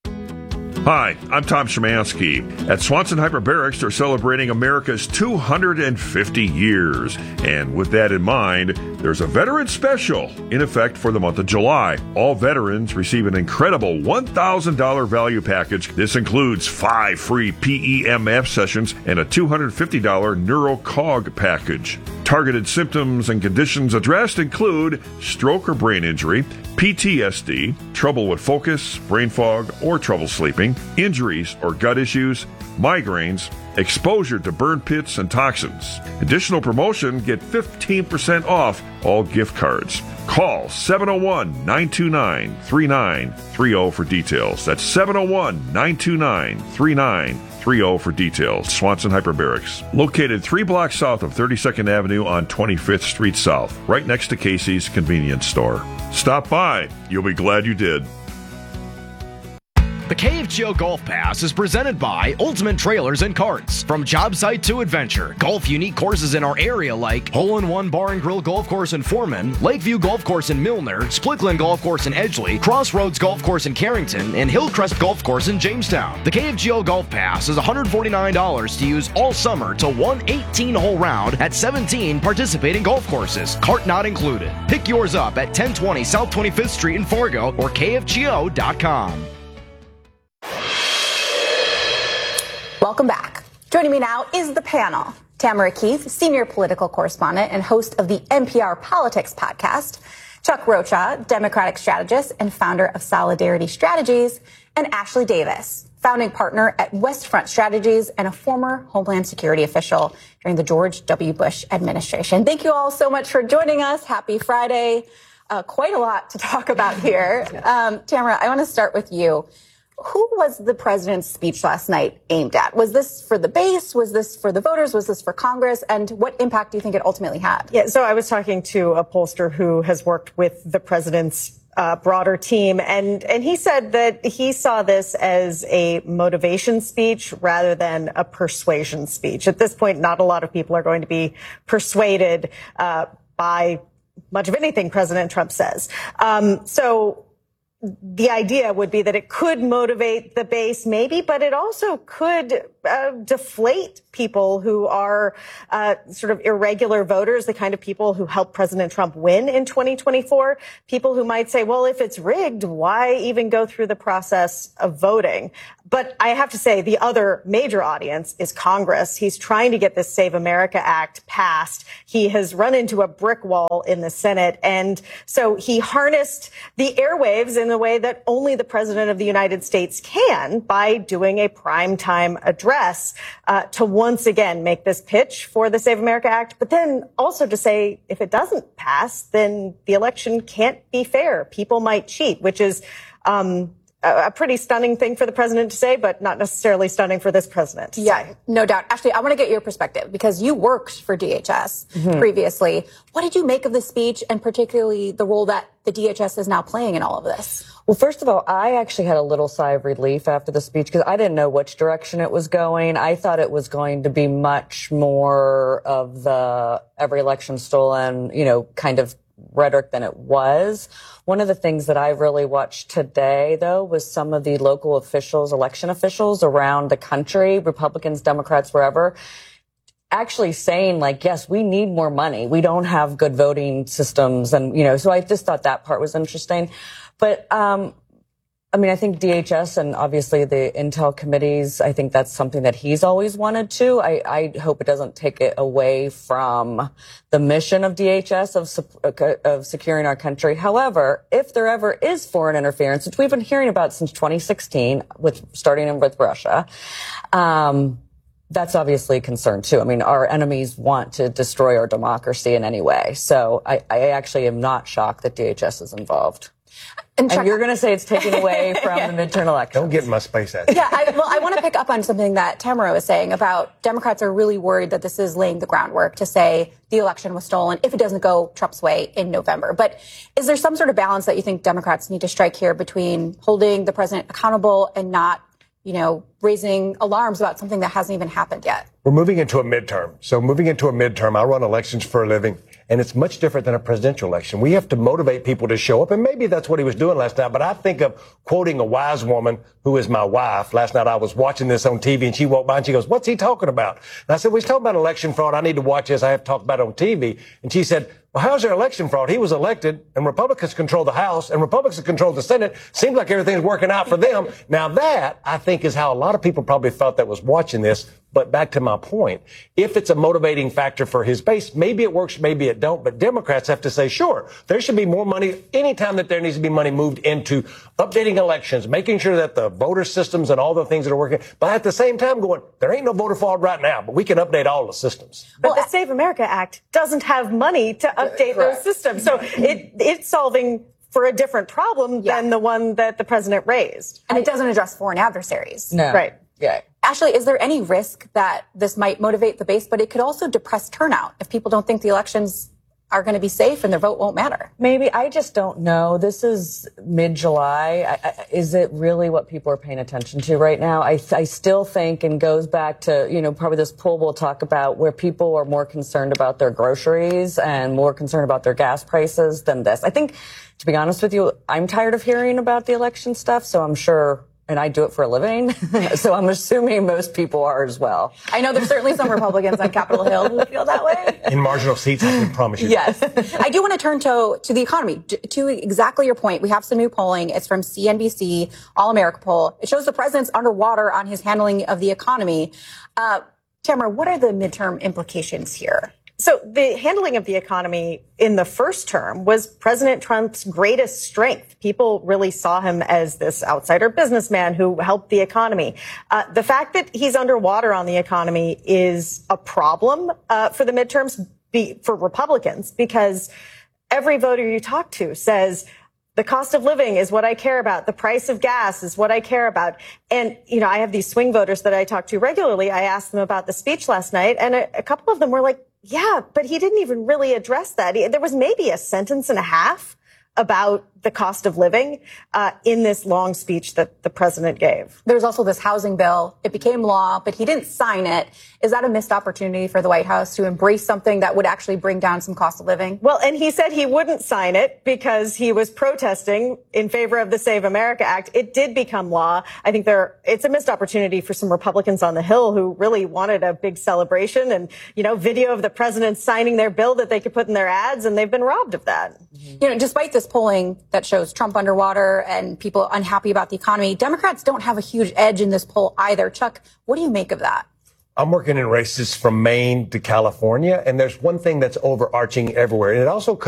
Speaker 28: Hi, I'm Tom Szymanski. At Swanson Hyperbarics, they're celebrating America's 250 years. And with that in mind, there's a veteran special in effect for the month of July. All veterans receive an incredible $1,000 value package. This includes 5 free PEMF sessions and a $250 NeuroCog package. Targeted symptoms and conditions addressed include stroke or brain injury, PTSD, trouble with focus, brain fog, or trouble sleeping, injuries or gut issues, migraines, exposure to burn pits and toxins. Additional promotion, get 15% off all gift cards. Call 701-929-3930 for details. That's 701-929-3930 for details. Swanson Hyperbarics. Located 3 blocks south of 32nd Avenue on 25th Street South, right next to Casey's Convenience Store. Stop by. You'll be glad you did.
Speaker 15: The KFGO Golf Pass is presented by Ultimate Trailers and Carts. From job site to adventure, golf unique courses in our area like Hole-in-One Bar and Grill Golf Course in Foreman, Lakeview Golf Course in Milner, Splickland Golf Course in Edgeley, Crossroads Golf Course in Carrington, and Hillcrest Golf Course in Jamestown. The KFGO Golf Pass is $149 to use all summer to one 18-hole round at 17 participating golf courses, cart not included. Pick yours up at 1020 South 25th Street in Fargo or KFGO.com.
Speaker 1: Welcome back. Joining me now is the panel. Tamara Keith, senior political correspondent and host of the NPR Politics podcast. Chuck Rocha, Democratic strategist and founder of Solidarity Strategies. And Ashley Davis, founding partner at Westfront Strategies and a former Homeland Security official during the George W. Bush administration. Thank you all so much for joining us. Happy Friday. Quite a lot to talk about here. Tamara, I want to start with you. Who was the president's speech last night aimed at? Was this for the base? Was this for the voters? Was this for Congress? And what impact do you think it ultimately had?
Speaker 3: Yeah, so I was talking to a pollster who has worked with the president's broader team, and he said that he saw this as a motivation speech rather than a persuasion speech. At this point, not a lot of people are going to be persuaded by much of anything President Trump says. So the idea would be that it could motivate the base, maybe, but it also could deflate people who are sort of irregular voters, the kind of people who helped President Trump win in 2024, people who might say, well, if it's rigged, why even go through the process of voting? But I have to say the other major audience is Congress. He's trying to get this Save America Act passed. He has run into a brick wall in the Senate. And so he harnessed the airwaves in the way that only the president of the United States can by doing a primetime address to once again make this pitch for the Save America Act, but then also to say if it doesn't pass, then the election can't be fair. People might cheat, which is a pretty stunning thing for the president to say, but not necessarily stunning for this president to say.
Speaker 1: No doubt. Ashley, I want to get your perspective because you worked for DHS previously. What did you make of the speech and particularly the role that the DHS is now playing in all of this?
Speaker 19: Well, first of all, I actually had a little sigh of relief after the speech because I didn't know which direction it was going. I thought it was going to be much more of the every election stolen, kind of rhetoric than it was. One of the things that I really watched today, though, was some of the local officials, election officials around the country, Republicans, Democrats, wherever, actually saying yes, we need more money. We don't have good voting systems. And, so I just thought that part was interesting. But, I think DHS and obviously the Intel committees, I think that's something that he's always wanted to. I hope it doesn't take it away from the mission of DHS of securing our country. However, if there ever is foreign interference, which we've been hearing about since 2016, starting with Russia, that's obviously a concern too. Our enemies want to destroy our democracy in any way. So I actually am not shocked that DHS is involved. And you're going to say it's taken away from the midterm election.
Speaker 20: Don't get in my space, Ashley.
Speaker 1: Yeah, I want to pick up on something that Tamara was saying about Democrats are really worried that this is laying the groundwork to say the election was stolen if it doesn't go Trump's way in November. But is there some sort of balance that you think Democrats need to strike here between holding the president accountable and not, raising alarms about something that hasn't even happened yet?
Speaker 20: We're moving into a midterm. So moving into a midterm, I run elections for a living. And it's much different than a presidential election. We have to motivate people to show up. And maybe that's what he was doing last night. But I think of quoting a wise woman who is my wife. Last night I was watching this on TV and she walked by and she goes, what's he talking about? And I said, well, he's talking about election fraud. I need to watch this. I have to talk about it on TV. And she said, well, how's there election fraud? He was elected and Republicans control the House and Republicans control the Senate. Seems like everything's working out for them. Now that, I think, is how a lot of people probably felt that was watching this. But back to my point, if it's a motivating factor for his base, maybe it works, maybe it don't. But Democrats have to say, sure, there should be more money anytime that there needs to be money moved into updating elections, making sure that the voter systems and all the things that are working. But at the same time going, there ain't no voter fraud right now, but we can update all the systems.
Speaker 3: But the Save America Act doesn't have money to update those systems. So it's solving for a different problem than the one that the president raised.
Speaker 1: And it doesn't address foreign adversaries.
Speaker 19: No.
Speaker 3: Right.
Speaker 19: Yeah.
Speaker 1: Ashley, is there any risk that this might motivate the base, but it could also depress turnout if people don't think the elections are going to be safe and their vote won't matter?
Speaker 19: Maybe. I just don't know. This is mid-July. Is it really what people are paying attention to right now? I still think, and goes back to, probably this poll we'll talk about, where people are more concerned about their groceries and more concerned about their gas prices than this. I think, to be honest with you, I'm tired of hearing about the election stuff, so I'm sure, and I do it for a living, so I'm assuming most people are as well.
Speaker 1: I know there's certainly some Republicans on Capitol Hill who feel that way.
Speaker 20: In marginal seats, I can promise you.
Speaker 1: Yes. I do want to turn to the economy. To exactly your point, we have some new polling. It's from CNBC, All America poll. It shows the president's underwater on his handling of the economy. Tamara, what are the midterm implications here?
Speaker 3: So the handling of the economy in the first term was President Trump's greatest strength. People really saw him as this outsider businessman who helped the economy. The fact that he's underwater on the economy is a problem for the midterms for Republicans, because every voter you talk to says, the cost of living is what I care about. The price of gas is what I care about. And, you know, I have these swing voters that I talk to regularly. I asked them about the speech last night, and a couple of them were like, yeah, but he didn't even really address that. There was maybe a sentence and a half about the cost of living in this long speech that the president gave.
Speaker 1: There's also this housing bill. It became law, but he didn't sign it. Is that a missed opportunity for the White House to embrace something that would actually bring down some cost of living?
Speaker 3: Well, and he said he wouldn't sign it because he was protesting in favor of the Save America Act. It did become law. I think it's a missed opportunity for some Republicans on the Hill who really wanted a big celebration and, you know, video of the president signing their bill that they could put in their ads, and they've been robbed of that.
Speaker 1: You know, despite this polling that shows Trump underwater and people unhappy about the economy, Democrats don't have a huge edge in this poll either. Chuck, what do you make of that?
Speaker 20: I'm working in races from Maine to California, and there's one thing that's overarching everywhere, and it also